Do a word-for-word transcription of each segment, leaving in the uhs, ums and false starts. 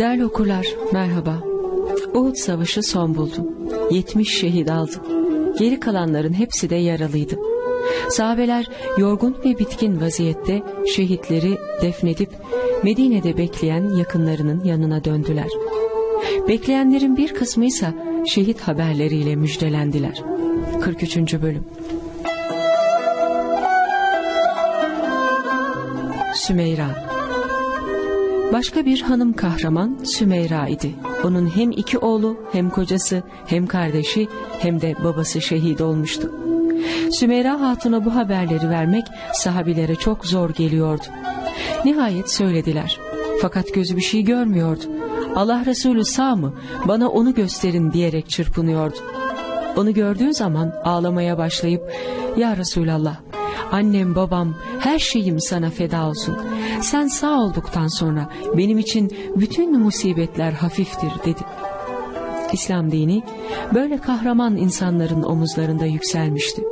Değerli okurlar, merhaba. Uhud Savaşı son buldu. yetmiş şehit aldı. Geri kalanların hepsi de yaralıydı. Sahabeler yorgun ve bitkin vaziyette şehitleri defnedip Medine'de bekleyen yakınlarının yanına döndüler. Bekleyenlerin bir kısmı ise şehit haberleriyle müjdelendiler. kırk üçüncü Bölüm. Sümeyra. Başka bir hanım kahraman Sümeyra idi. Onun hem iki oğlu, hem kocası, hem kardeşi, hem de babası şehit olmuştu. Sümeyra Hatun'a bu haberleri vermek sahabilere çok zor geliyordu. Nihayet söylediler. Fakat gözü bir şey görmüyordu. Allah Resulü sağ mı? Bana onu gösterin diyerek çırpınıyordu. Onu gördüğü zaman ağlamaya başlayıp, "Ya Resulallah, annem, babam, her şeyim sana feda olsun. Sen sağ olduktan sonra benim için bütün musibetler hafiftir," dedi. İslam dini böyle kahraman insanların omuzlarında yükselmişti.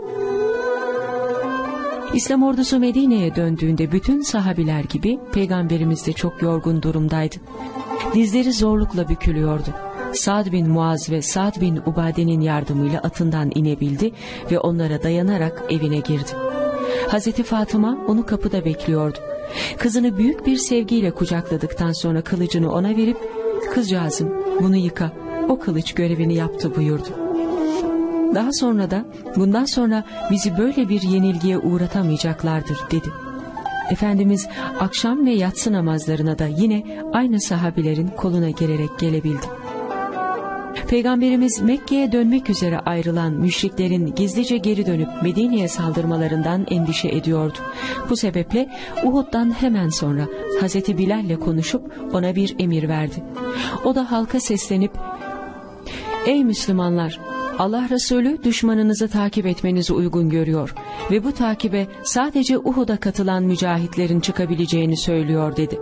İslam ordusu Medine'ye döndüğünde bütün sahabiler gibi Peygamberimiz de çok yorgun durumdaydı. Dizleri zorlukla bükülüyordu. Sa'd bin Muaz ve Sa'd bin Ubade'nin yardımıyla atından inebildi ve onlara dayanarak evine girdi. Hazreti Fatıma onu kapıda bekliyordu. Kızını büyük bir sevgiyle kucakladıktan sonra kılıcını ona verip, "Kızcağızım, bunu yıka, o kılıç görevini yaptı," buyurdu. Daha sonra da, "Bundan sonra bizi böyle bir yenilgiye uğratamayacaklardır," dedi. Efendimiz akşam ve yatsı namazlarına da yine aynı sahabilerin koluna girerek gelebildi. Peygamberimiz Mekke'ye dönmek üzere ayrılan müşriklerin gizlice geri dönüp Medine'ye saldırmalarından endişe ediyordu. Bu sebeple Uhud'dan hemen sonra Hazreti Bilal'le konuşup ona bir emir verdi. O da halka seslenip, "Ey Müslümanlar! Allah Resulü düşmanınızı takip etmenizi uygun görüyor ve bu takibe sadece Uhud'a katılan mücahitlerin çıkabileceğini söylüyor," dedi.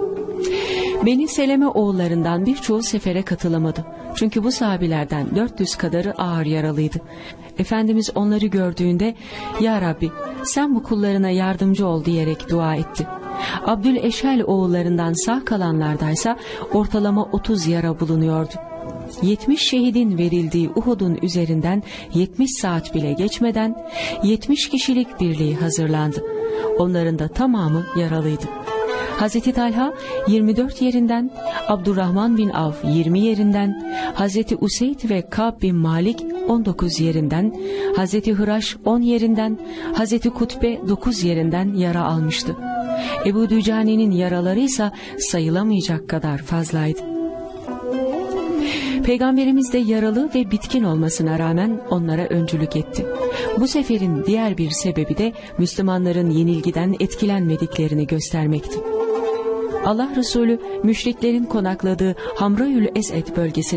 Beni Seleme oğullarından birçoğu sefere katılamadı. Çünkü bu sahabilerden dört yüz kadarı ağır yaralıydı. Efendimiz onları gördüğünde, "Ya Rabbi, sen bu kullarına yardımcı ol," diyerek dua etti. Abdüleşhel oğullarından sağ kalanlardaysa ortalama otuz yara bulunuyordu. yetmiş şehidin verildiği Uhud'un üzerinden yetmiş saat bile geçmeden yetmiş kişilik birliği hazırlandı. Onların da tamamı yaralıydı. Hazreti Talha yirmi dört yerinden, Abdurrahman bin Avf yirmi yerinden, Hazreti Useyd ve Ka'b bin Malik on dokuz yerinden, Hazreti Hıraş on yerinden, Hazreti Kutbe dokuz yerinden yara almıştı. Ebu Dücane'nin yaraları ise sayılamayacak kadar fazlaydı. Peygamberimiz de yaralı ve bitkin olmasına rağmen onlara öncülük etti. Bu seferin diğer bir sebebi de Müslümanların yenilgiden etkilenmediklerini göstermekti. Allah Resulü müşriklerin konakladığı Hamraül Esed bölgesine